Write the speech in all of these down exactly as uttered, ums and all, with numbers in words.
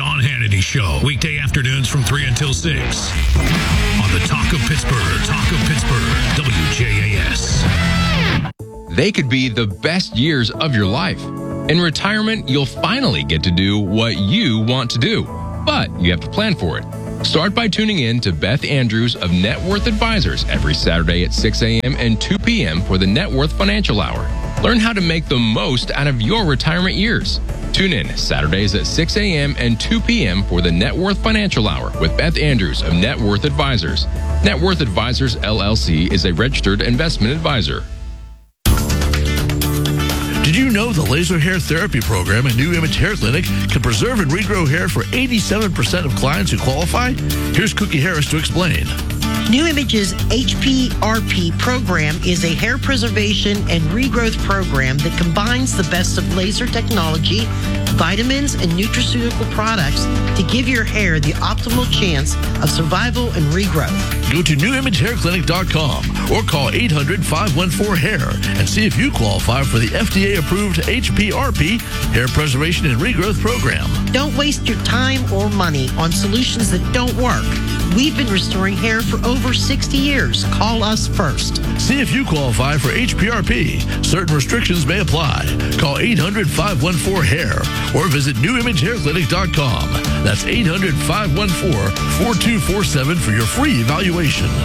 Sean Hannity Show, weekday afternoons from three until six. On the Talk of Pittsburgh, Talk of Pittsburgh, W J A S. They could be the best years of your life. In retirement, you'll finally get to do what you want to do, but you have to plan for it. Start by tuning in to Beth Andrews of Net Worth Advisors every Saturday at six a.m. and two p.m. for the Net Worth Financial Hour. Learn how to make the most out of your retirement years. Tune in Saturdays at six a.m. and two p.m. for the Net Worth Financial Hour with Beth Andrews of Net Worth Advisors. Net Worth Advisors, L L C is a registered investment advisor. Did you know the laser hair therapy program at New Image Hair Clinic can preserve and regrow hair for eighty-seven percent of clients who qualify? Here's Cookie Harris to explain. New Image's H P R P program is a hair preservation and regrowth program that combines the best of laser technology, vitamins, and nutraceutical products to give your hair the optimal chance of survival and regrowth. Go to new image hair clinic dot com or call eight hundred, five one four, hair and see if you qualify for the F D A-approved H P R P Hair Preservation and Regrowth Program. Don't waste your time or money on solutions that don't work. We've been restoring hair for over sixty years. Call us first. See if you qualify for H P R P. Certain restrictions may apply. Call eight hundred, five one four, hair or visit new image hair clinic dot com. That's eight hundred, five one four, four two four seven for your free evaluation.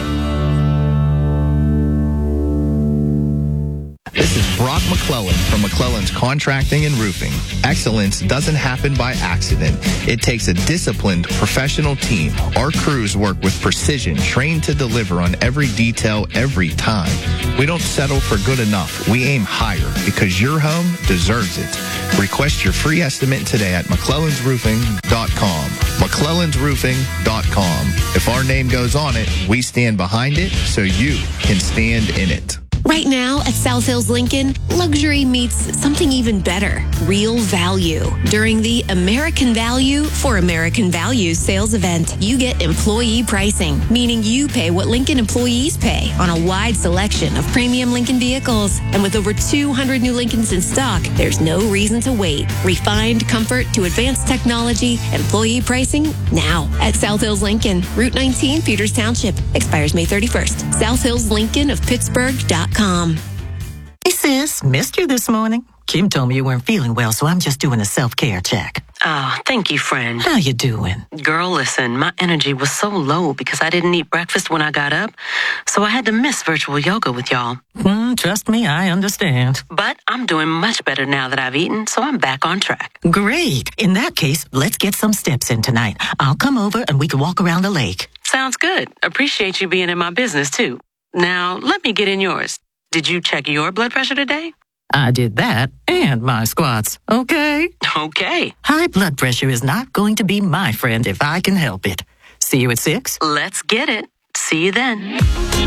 This is Brock McClellan from McClellan's Contracting and Roofing. Excellence doesn't happen by accident. It takes a disciplined, professional team. Our crews work with precision, trained to deliver on every detail every time. We don't settle for good enough. We aim higher because your home deserves it. Request your free estimate today at McClellans Roofing dot com. McClellans Roofing dot com. If our name goes on it, we stand behind it so you can stand in it. Right now at South Hills Lincoln, luxury meets something even better, real value. During the American Value for American Values sales event, you get employee pricing, meaning you pay what Lincoln employees pay on a wide selection of premium Lincoln vehicles. And with over two hundred new Lincolns in stock, there's no reason to wait. Refined comfort to advanced technology, employee pricing now at South Hills Lincoln, Route nineteen, Peters Township. Expires May thirty-first. South Hills Lincoln of Pittsburgh dot com. Hey sis, missed you this morning. Kim told me you weren't feeling well, so I'm just doing a self-care check. Oh, thank you, friend. How you doing? Girl, listen, my energy was so low because I didn't eat breakfast when I got up, so I had to miss virtual yoga with y'all. Mm, trust me, I understand. But I'm doing much better now that I've eaten, so I'm back on track. Great. In that case, let's get some steps in tonight. I'll come over and we can walk around the lake. Sounds good. Appreciate you being in my business, too. Now, let me get in yours. Did you check your blood pressure today? I did that and my squats, okay? Okay. High blood pressure is not going to be my friend if I can help it. See you at six? Let's get it. See you then.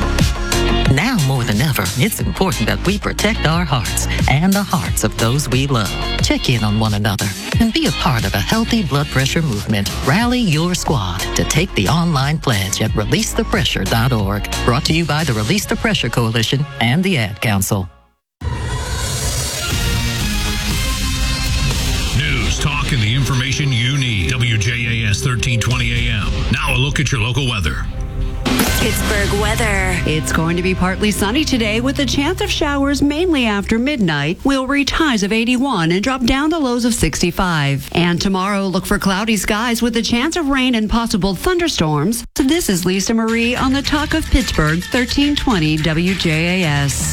Now more than ever, it's important that we protect our hearts and the hearts of those we love. Check in on one another and be a part of a healthy blood pressure movement. Rally your squad to take the online pledge at release the pressure dot org. Brought to you by the Release the Pressure Coalition and the Ad Council. News, talk, and the information you need. W J A S thirteen twenty A M. Now a look at your local weather. Pittsburgh weather. It's going to be partly sunny today with a chance of showers mainly after midnight. We'll reach highs of eighty-one and drop down to lows of sixty-five. And tomorrow, look for cloudy skies with a chance of rain and possible thunderstorms. So this is Lisa Marie on the Talk of Pittsburgh, thirteen twenty W J A S.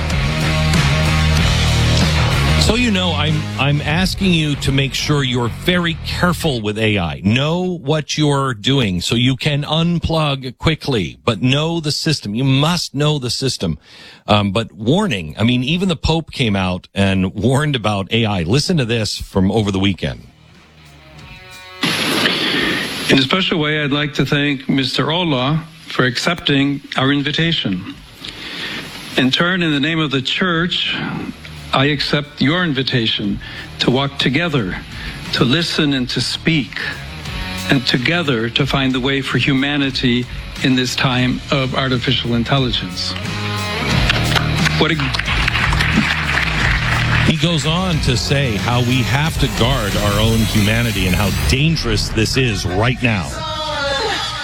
So you know, I'm I'm asking you to make sure you're very careful with A I. Know what you're doing so you can unplug quickly, but know the system. You must know the system. Um, but warning, I mean, even the Pope came out and warned about A I. Listen to this from over the weekend. In a special way, I'd like to thank Mister Ola for accepting our invitation. In turn, in the name of the Church, I accept your invitation to walk together, to listen and to speak, and together to find the way for humanity in this time of artificial intelligence. What a... He he goes on to say how we have to guard our own humanity and how dangerous this is right now.